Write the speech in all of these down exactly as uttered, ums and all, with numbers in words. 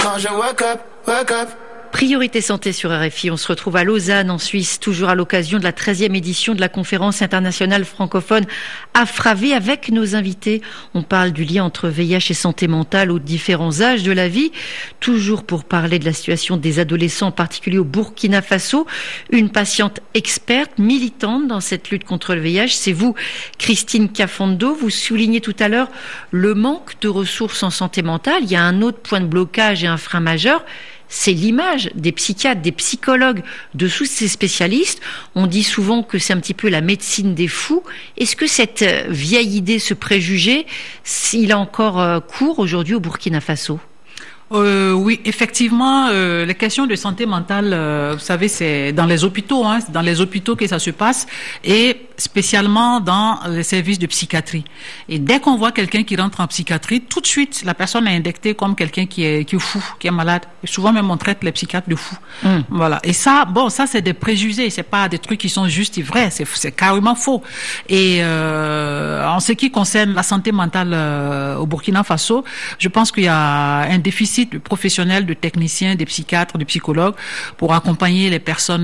quand je wake up, wake up. Priorité santé sur R F I, on se retrouve à Lausanne en Suisse, toujours à l'occasion de la treizième édition de la conférence internationale francophone AFRAV avec nos invités. On parle du lien entre V I H et santé mentale aux différents âges de la vie, toujours pour parler de la situation des adolescents, en particulier au Burkina Faso. Une patiente experte, militante dans cette lutte contre le V I H, c'est vous, Christine Kafando. Vous soulignez tout à l'heure le manque de ressources en santé mentale. Il y a un autre point de blocage et un frein majeur, c'est l'image des psychiatres, des psychologues, de tous ces spécialistes. On dit souvent que c'est un petit peu la médecine des fous. Est-ce que cette vieille idée, ce préjugé, il a encore cours aujourd'hui au Burkina Faso ? Euh, oui, effectivement, euh, les questions de santé mentale, euh, vous savez, c'est dans les hôpitaux, hein, c'est dans les hôpitaux que ça se passe, et spécialement dans les services de psychiatrie. Et dès qu'on voit quelqu'un qui rentre en psychiatrie, tout de suite, la personne est indexée comme quelqu'un qui est qui est fou, qui est malade. Et souvent même on traite les psychiatres de fous. Mm. Voilà. Et ça, bon, ça c'est des préjugés, c'est pas des trucs qui sont justes et vrais, c'est c'est carrément faux. Et euh, en ce qui concerne la santé mentale euh, au Burkina Faso, je pense qu'il y a un déficit de professionnels, de techniciens, des psychiatres, de psychologues pour accompagner les personnes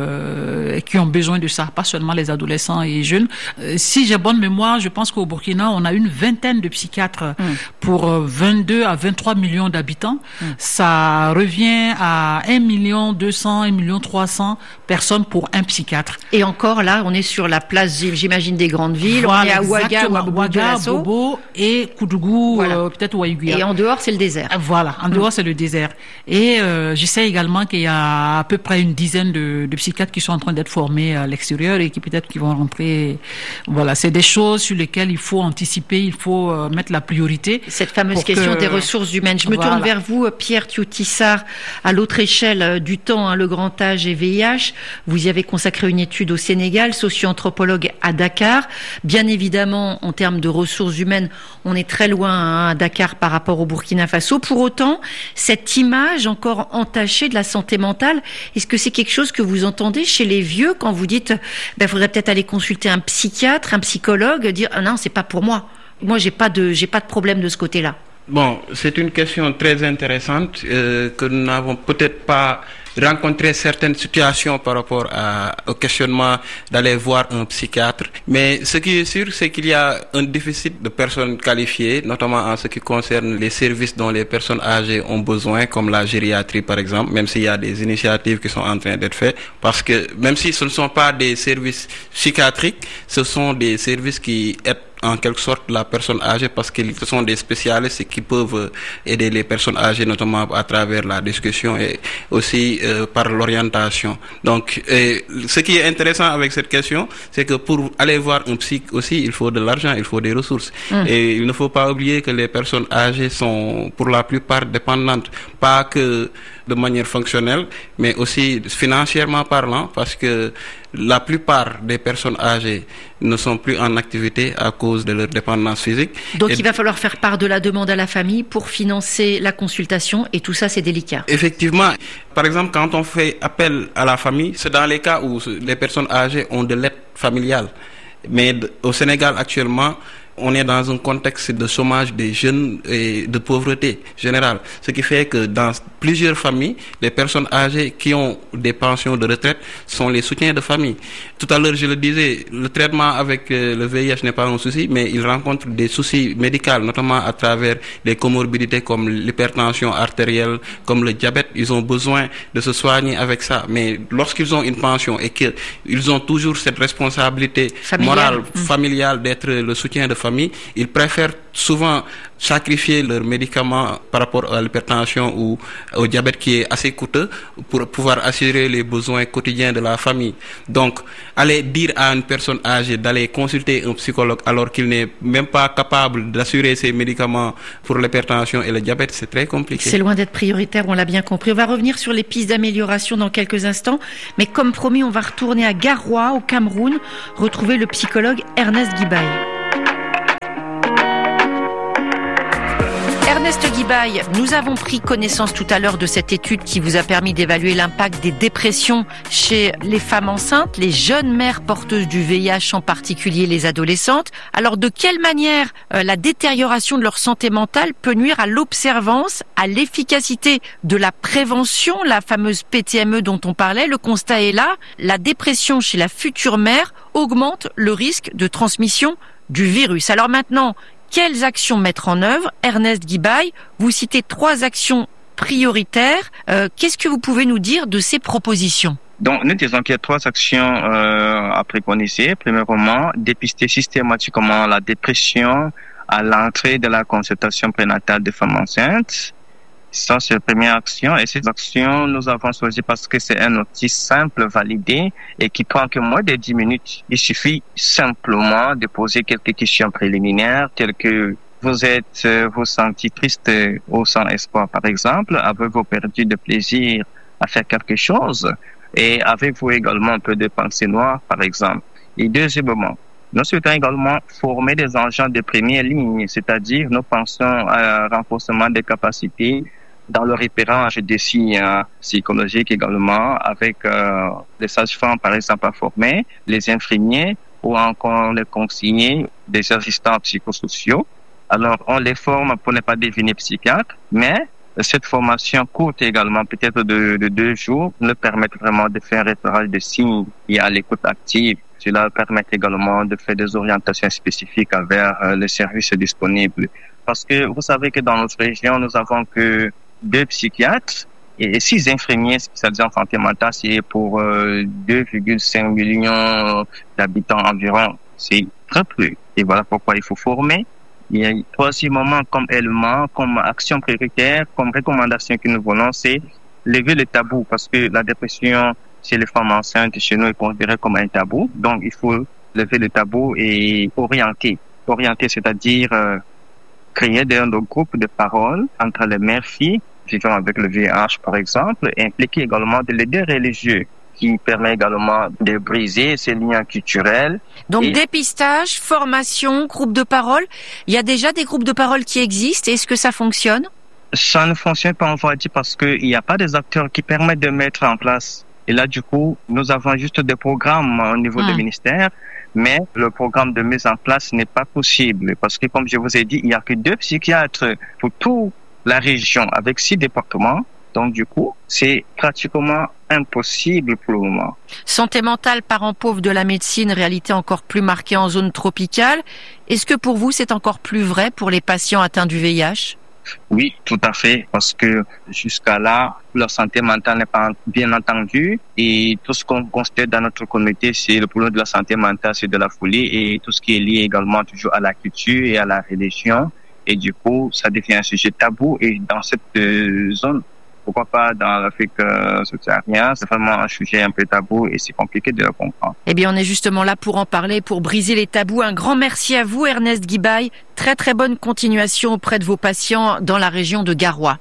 euh, qui ont besoin de ça, pas seulement les adolescents et jeunes. Euh, si j'ai bonne mémoire, je pense qu'au Burkina, on a une vingtaine de psychiatres mm. pour vingt-deux à vingt-trois millions d'habitants. Mm. Ça revient à un million deux cents, un million trois cents personnes pour un psychiatre. Et encore là, on est sur la place, j'imagine, des grandes villes. Voilà, on est à Ouaga, Ouaga, Bobo et Koudougou, voilà. euh, peut-être Ouaïguia. Et en dehors, c'est le désert. Voilà. En dehors, c'est le désert. Et euh, je sais également qu'il y a à peu près une dizaine de, de psychiatres qui sont en train d'être formés à l'extérieur et qui peut-être qui vont rentrer. Voilà, c'est des choses sur lesquelles il faut anticiper, il faut euh, mettre la priorité. Cette fameuse question que... des ressources humaines. Je me voilà. tourne vers vous, Pierre Thioutissard, à l'autre échelle du temps, hein, le grand âge et V I H. Vous y avez consacré une étude au Sénégal, socio-anthropologue à Dakar. Bien évidemment, en termes de ressources humaines, on est très loin hein, à Dakar par rapport au Burkina Faso. Pour autant, cette image encore entachée de la santé mentale, est-ce que c'est quelque chose que vous entendez chez les vieux quand vous dites ben faudrait peut-être aller consulter un psychiatre, un psychologue, dire ah non, c'est pas pour moi. Moi, j'ai pas de j'ai pas de problème de ce côté-là. Bon, c'est une question très intéressante euh, que nous n'avons peut-être pas rencontré certaines situations par rapport à, au questionnement d'aller voir un psychiatre. Mais ce qui est sûr, c'est qu'il y a un déficit de personnes qualifiées, notamment en ce qui concerne les services dont les personnes âgées ont besoin, comme la gériatrie par exemple, même s'il y a des initiatives qui sont en train d'être faites, parce que même si ce ne sont pas des services psychiatriques, ce sont des services qui aident en quelque sorte la personne âgée parce que ce sont des spécialistes qui peuvent aider les personnes âgées notamment à travers la discussion et aussi euh, par l'orientation. Donc et, ce qui est intéressant avec cette question, c'est que pour aller voir un psy aussi, il faut de l'argent, il faut des ressources. Mmh. Et il ne faut pas oublier que les personnes âgées sont pour la plupart dépendantes, pas que de manière fonctionnelle, mais aussi financièrement parlant, parce que la plupart des personnes âgées ne sont plus en activité à cause de leur dépendance physique. Donc et il va falloir faire part de la demande à la famille pour financer la consultation, et tout ça c'est délicat. Effectivement, par exemple quand on fait appel à la famille, c'est dans les cas où les personnes âgées ont de l'aide familiale. Mais au Sénégal actuellement, on est dans un contexte de chômage des jeunes et de pauvreté générale. Ce qui fait que dans plusieurs familles, les personnes âgées qui ont des pensions de retraite sont les soutiens de famille. Tout à l'heure, je le disais, le traitement avec le V I H n'est pas un souci, mais il rencontre des soucis médicaux, notamment à travers des comorbidités comme l'hypertension artérielle, comme le diabète. Ils ont besoin de se soigner avec ça. Mais lorsqu'ils ont une pension et qu'ils ont toujours cette responsabilité familiale. morale, mmh. familiale d'être le soutien de famille, ils préfèrent souvent sacrifier leurs médicaments par rapport à l'hypertension ou au diabète qui est assez coûteux pour pouvoir assurer les besoins quotidiens de la famille. Donc, aller dire à une personne âgée d'aller consulter un psychologue alors qu'il n'est même pas capable d'assurer ses médicaments pour l'hypertension et le diabète, c'est très compliqué. C'est loin d'être prioritaire, on l'a bien compris. On va revenir sur les pistes d'amélioration dans quelques instants, mais comme promis, on va retourner à Garoua, au Cameroun, retrouver le psychologue Ernest Guibaye. Ernest Guibaye. Guibaï, nous avons pris connaissance tout à l'heure de cette étude qui vous a permis d'évaluer l'impact des dépressions chez les femmes enceintes, les jeunes mères porteuses du V I H, en particulier les adolescentes. Alors, de quelle manière euh, la détérioration de leur santé mentale peut nuire à l'observance, à l'efficacité de la prévention, la fameuse P T M E dont on parlait? Le constat est là, la dépression chez la future mère augmente le risque de transmission du virus. Alors maintenant, quelles actions mettre en œuvre? Ernest Guibaï, vous citez trois actions prioritaires. Euh, qu'est-ce que vous pouvez nous dire de ces propositions? Donc, nous disons qu'il y a trois actions euh, à préconiser. Premièrement, dépister systématiquement la dépression à l'entrée de la consultation prénatale des femmes enceintes. Ça, c'est la première action. Et cette action, nous avons choisi parce que c'est un outil simple, validé, et qui prend que moins de dix minutes. Il suffit simplement de poser quelques questions préliminaires, telles que vous êtes, vous sentez triste ou sans espoir, par exemple. Avez-vous perdu de plaisir à faire quelque chose? Et avez-vous également un peu de pensée noire, par exemple? Et deuxièmement, nous souhaitons également former des agents de première ligne, c'est-à-dire nous pensons à un renforcement des capacités dans le repérage des signes psychologiques également, avec euh, les sages-femmes par exemple à former, les infirmiers ou encore les conseillers, des assistants psychosociaux. Alors on les forme pour ne pas devenir psychiatre, mais cette formation courte également, peut-être de, de deux jours, nous permet vraiment de faire un repérage des signes et à l'écoute active. Cela permet également de faire des orientations spécifiques vers euh, les services disponibles. Parce que vous savez que dans notre région, nous avons que deux psychiatres et six infirmiers spécialisés en santé mentale, c'est pour euh, deux virgule cinq millions d'habitants environ. C'est très peu. Et voilà pourquoi il faut former. Il y a troisièmement comme élément, comme action prioritaire, comme recommandation que nous voulons, c'est lever le tabou, parce que la dépression chez les femmes enceintes chez nous est considérée comme un tabou. Donc il faut lever le tabou et orienter. Orienter, c'est-à-dire euh, créer des groupes de parole entre les mères-filles vivant avec le V I H, par exemple, et impliquer également des leaders religieux qui permet également de briser ces liens culturels. Donc et... dépistage, formation, groupe de parole. Il y a déjà des groupes de parole qui existent. Est-ce que ça fonctionne? Ça ne fonctionne pas, on va dire, parce qu'il n'y a pas des acteurs qui permettent de mettre en place. Et là, du coup, nous avons juste des programmes au niveau mmh. du ministère, mais le programme de mise en place n'est pas possible parce que, comme je vous ai dit, il n'y a que deux psychiatres pour toute la région avec six départements. Donc, du coup, c'est pratiquement impossible pour le moment. Santé mentale, parent pauvre de la médecine, réalité encore plus marquée en zone tropicale. Est-ce que pour vous, c'est encore plus vrai pour les patients atteints du V I H? Oui, tout à fait, parce que jusqu'à là, leur santé mentale n'est pas bien entendue et tout ce qu'on constate dans notre communauté, c'est le problème de la santé mentale, c'est de la folie et tout ce qui est lié également toujours à la culture et à la religion. Et du coup, ça devient un sujet tabou et dans cette euh, zone, pourquoi pas dans l'Afrique euh, subsaharienne, c'est vraiment un sujet un peu tabou et c'est compliqué de le comprendre. Eh bien, on est justement là pour en parler, pour briser les tabous. Un grand merci à vous, Ernest Guibaï. Très très bonne continuation auprès de vos patients dans la région de Garoua.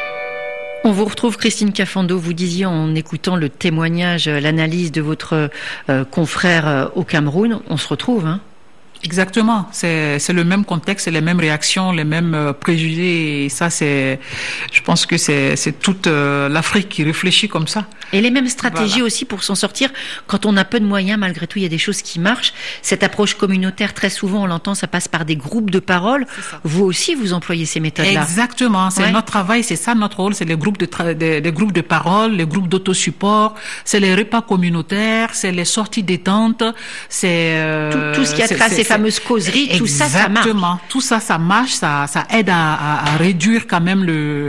On vous retrouve, Christine Cafando. Vous disiez en écoutant le témoignage, l'analyse de votre euh, confrère euh, au Cameroun, on se retrouve, hein? Exactement, c'est c'est le même contexte, c'est les mêmes réactions, les mêmes euh, préjugés et ça c'est, je pense que c'est c'est toute euh, l'Afrique qui réfléchit comme ça. Et les mêmes stratégies voilà. aussi pour s'en sortir quand on a peu de moyens. Malgré tout, il y a des choses qui marchent. Cette approche communautaire, très souvent on l'entend, ça passe par des groupes de parole. Vous aussi, vous employez ces méthodes-là. Exactement, c'est ouais. notre travail, c'est ça notre rôle, c'est les groupes de tra- des, des groupes de parole, les groupes d'autosupport, c'est les repas communautaires, c'est les sorties détentes, c'est euh, tout, tout ce qui a trait à ces fameuses causeries, tout ça, ça marche. Exactement, tout ça, ça marche, ça, ça aide à, à, à réduire quand même le,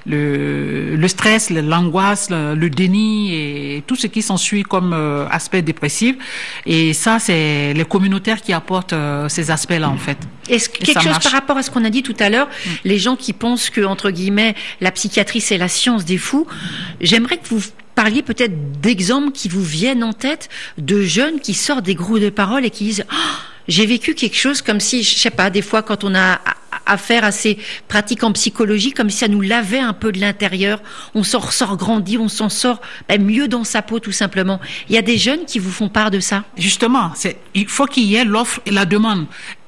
le, le stress, l'angoisse, le, le déni et tout ce qui s'ensuit comme euh, aspect dépressif. Et ça, c'est les communautaires qui apportent euh, ces aspects-là, en fait. Est-ce que quelque chose marche. Par rapport à ce qu'on a dit tout à l'heure, mmh. les gens qui pensent que, entre guillemets, la psychiatrie, c'est la science des fous, j'aimerais que vous parliez peut-être d'exemples qui vous viennent en tête de jeunes qui sortent des groupes de parole et qui disent oh, j'ai vécu quelque chose comme si, je sais pas, des fois quand on a affaire à ces pratiques en psychologie, comme si ça nous lavait un peu de l'intérieur, on s'en ressort grandi, on s'en sort ben, mieux dans sa peau tout simplement. Il y a des jeunes qui vous font part de ça? Justement, c'est, il faut qu'il y ait l'offre et la demande.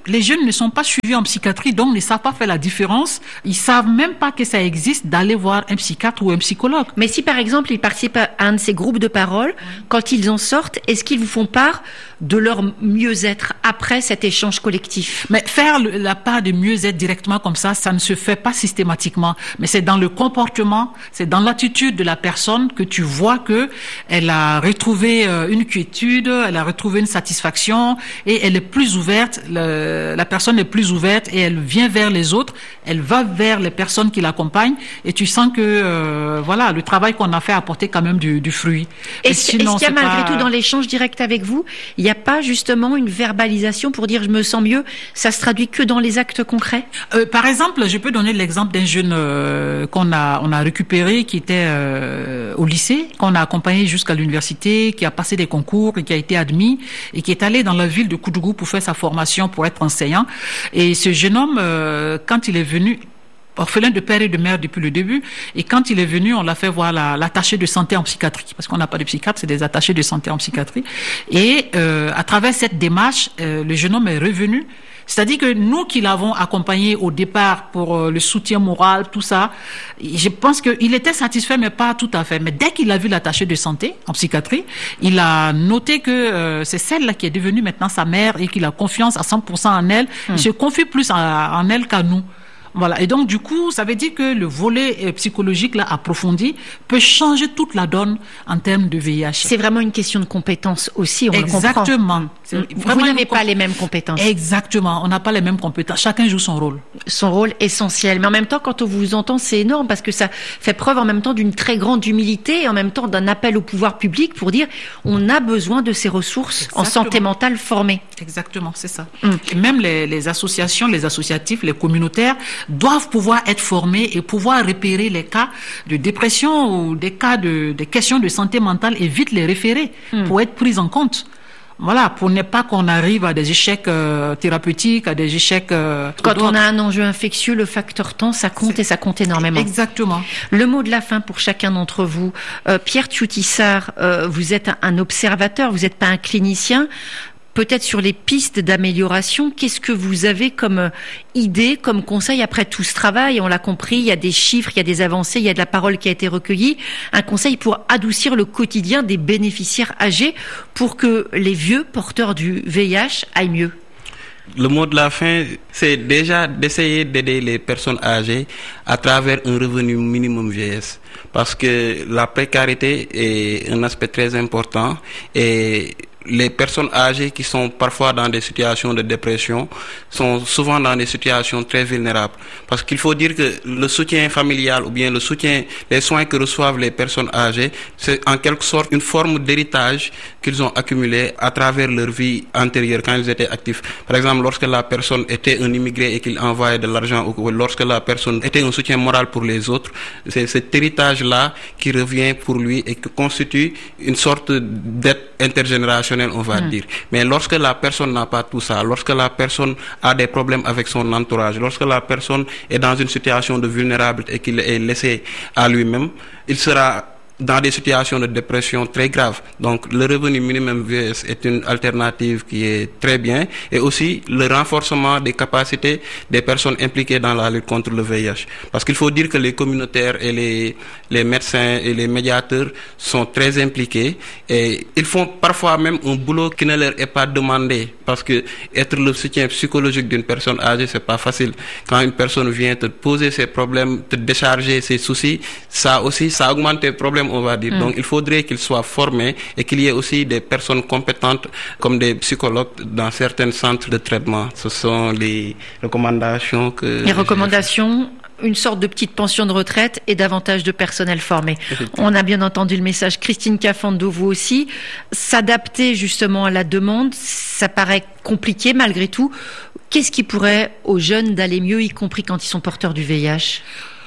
les jeunes ne sont pas suivis en psychiatrie, donc ne savent pas faire la différence. Ils savent même pas que ça existe d'aller voir un psychiatre ou un psychologue. Mais si par exemple ils participent à un de ces groupes de parole, quand ils en sortent, est-ce qu'ils vous font part de leur mieux-être après cet échange collectif? Mais faire le, la part de mieux-être directement comme ça, ça ne se fait pas systématiquement. Mais c'est dans le comportement, c'est dans l'attitude de la personne que tu vois que elle a retrouvé une quiétude, elle a retrouvé une satisfaction et elle est plus ouverte. Le, la personne est plus ouverte et elle vient vers les autres, elle va vers les personnes qui l'accompagnent et tu sens que euh, voilà, le travail qu'on a fait a apporté quand même du, du fruit. Est-ce, sinon, est-ce qu'il y a malgré pas... tout dans l'échange direct avec vous, il n'y a pas justement une verbalisation pour dire je me sens mieux, ça se traduit que dans les actes concrets? euh, Par exemple, je peux donner l'exemple d'un jeune euh, qu'on a on a récupéré qui était euh, au lycée, qu'on a accompagné jusqu'à l'université, qui a passé des concours et qui a été admis et qui est allé dans la ville de Koudougou pour faire sa formation pour être enseignant. Et ce jeune homme, euh, quand il est venu, orphelin de père et de mère depuis le début, et quand il est venu, on l'a fait voir la, l'attaché de santé en psychiatrie, parce qu'on n'a pas de psychiatre, c'est des attachés de santé en psychiatrie. Et euh, à travers cette démarche, euh, le jeune homme est revenu. C'est-à-dire que nous qui l'avons accompagné au départ pour euh, le soutien moral, tout ça, je pense qu'il était satisfait, mais pas tout à fait. Mais dès qu'il a vu l'attaché de santé en psychiatrie, il a noté que euh, c'est celle-là qui est devenue maintenant sa mère et qu'il a confiance à cent pour cent en elle. Hum. Il se confie plus en, en elle qu'à nous. Voilà. Et donc, du coup, ça veut dire que le volet psychologique, là, approfondi, peut changer toute la donne en termes de V I H. C'est vraiment une question de compétences aussi, on Exactement. le comprend. Vous n'avez pas les mêmes compétences. Exactement. On n'a pas les mêmes compétences. Chacun joue son rôle. Son rôle essentiel. Mais en même temps, quand on vous entend, c'est énorme parce que ça fait preuve en même temps d'une très grande humilité et en même temps d'un appel au pouvoir public pour dire on a besoin de ces ressources Exactement. En santé mentale formées. Exactement, c'est ça. Hum. Et même les, les associations, les associatifs, les communautaires doivent pouvoir être formés et pouvoir repérer les cas de dépression ou des cas de des questions de santé mentale et vite les référer mmh. pour être pris en compte. Voilà, pour ne pas qu'on arrive à des échecs euh, thérapeutiques, à des échecs... Euh, Quand on a un enjeu infectieux, le facteur temps, ça compte C'est... et ça compte énormément. Exactement. Le mot de la fin pour chacun d'entre vous. Euh, Pierre Tchoutissart, euh, vous êtes un, un observateur, vous n'êtes pas un clinicien. Peut-être sur les pistes d'amélioration, qu'est-ce que vous avez comme idée, comme conseil après tout ce travail? On l'a compris, il y a des chiffres, il y a des avancées, il y a de la parole qui a été recueillie. Un conseil pour adoucir le quotidien des bénéficiaires âgés pour que les vieux porteurs du V I H aillent mieux. Le mot de la fin, c'est déjà d'essayer d'aider les personnes âgées à travers un revenu minimum vieillesse. Parce que la précarité est un aspect très important et les personnes âgées qui sont parfois dans des situations de dépression sont souvent dans des situations très vulnérables. Parce qu'il faut dire que le soutien familial ou bien le soutien, les soins que reçoivent les personnes âgées, c'est en quelque sorte une forme d'héritage qu'ils ont accumulé à travers leur vie antérieure quand ils étaient actifs. Par exemple, lorsque la personne était un immigré et qu'il envoyait de l'argent ou lorsque la personne était un soutien moral pour les autres, c'est cet héritage-là qui revient pour lui et qui constitue une sorte d'aide intergénérationnelle, on va mmh. dire. Mais lorsque la personne n'a pas tout ça, lorsque la personne a des problèmes avec son entourage, lorsque la personne est dans une situation de vulnérabilité et qu'il est laissé à lui-même, il sera dans des situations de dépression très graves. Donc le revenu minimum vieillesse est une alternative qui est très bien et aussi le renforcement des capacités des personnes impliquées dans la lutte contre le V I H. Parce qu'il faut dire que les communautaires et les, les médecins et les médiateurs sont très impliqués et ils font parfois même un boulot qui ne leur est pas demandé parce que être le soutien psychologique d'une personne âgée, c'est pas facile. Quand une personne vient te poser ses problèmes, te décharger ses soucis, ça aussi, ça augmente tes problèmes, on va dire. Mm. Donc il faudrait qu'ils soient formés et qu'il y ait aussi des personnes compétentes comme des psychologues dans certains centres de traitement. Ce sont les recommandations que... Les recommandations, une sorte de petite pension de retraite et davantage de personnel formé. On a bien entendu le message. Christine Kafando, vous aussi. S'adapter justement à la demande, ça paraît compliqué malgré tout. Qu'est-ce qui pourrait aux jeunes d'aller mieux, y compris quand ils sont porteurs du V I H ?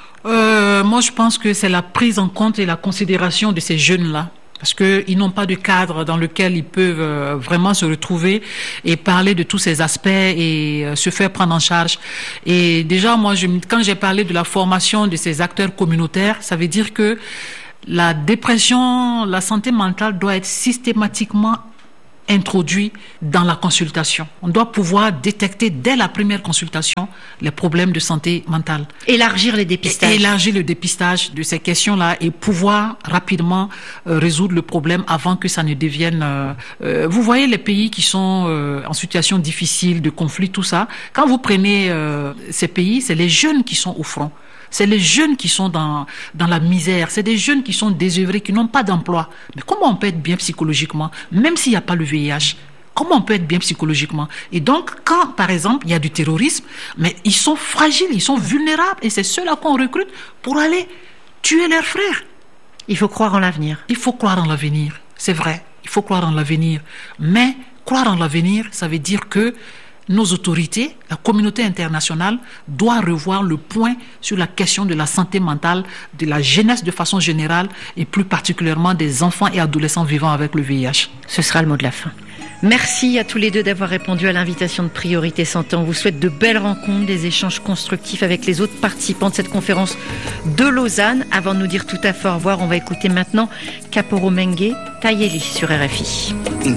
Euh, moi, je pense que c'est la prise en compte et la considération de ces jeunes-là. Parce qu'ils n'ont pas de cadre dans lequel ils peuvent euh, vraiment se retrouver et parler de tous ces aspects et euh, se faire prendre en charge. Et déjà, moi, je, quand j'ai parlé de la formation de ces acteurs communautaires, ça veut dire que la dépression, la santé mentale doit être systématiquement introduit dans la consultation. On doit pouvoir détecter dès la première consultation les problèmes de santé mentale. Élargir les dépistages. Et élargir le dépistage de ces questions-là et pouvoir rapidement euh, résoudre le problème avant que ça ne devienne... Euh, euh, vous voyez les pays qui sont euh, en situation difficile, de conflit, tout ça. Quand vous prenez euh, ces pays, c'est les jeunes qui sont au front. C'est les jeunes qui sont dans, dans la misère. C'est des jeunes qui sont désœuvrés, qui n'ont pas d'emploi. Mais comment on peut être bien psychologiquement, même s'il n'y a pas le V I H? Comment on peut être bien psychologiquement? Et donc, quand, par exemple, il y a du terrorisme, mais ils sont fragiles, ils sont vulnérables, et c'est ceux-là qu'on recrute pour aller tuer leurs frères. Il faut croire en l'avenir. Il faut croire en l'avenir, c'est vrai. Il faut croire en l'avenir. Mais croire en l'avenir, ça veut dire que nos autorités, la communauté internationale, doit revoir le point sur la question de la santé mentale, de la jeunesse de façon générale, et plus particulièrement des enfants et adolescents vivant avec le V I H. Ce sera le mot de la fin. Merci à tous les deux d'avoir répondu à l'invitation de Priorité Santé. On vous souhaite de belles rencontres, des échanges constructifs avec les autres participants de cette conférence de Lausanne. Avant de nous dire tout à fait au revoir, on va écouter maintenant Kaporo Menge, Tayeli sur R F I.